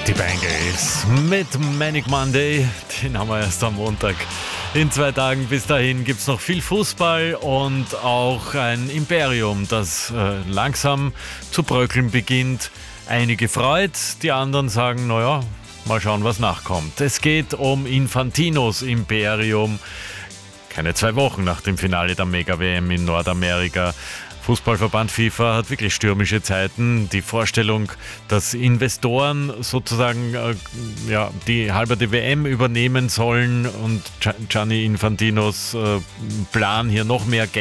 Die Bengals mit Manic Monday, den haben wir erst am Montag. In 2 Tagen bis dahin gibt es noch viel Fußball und auch ein Imperium, das langsam zu bröckeln beginnt. Einige freut, die anderen sagen, naja, mal schauen, was nachkommt. Es geht um Infantinos Imperium. Keine 2 Wochen nach dem Finale der Mega-WM in Nordamerika. Fußballverband FIFA hat wirklich stürmische Zeiten. Die Vorstellung, dass Investoren sozusagen die halbe WM übernehmen sollen und Gianni Infantinos Plan, hier noch mehr Geld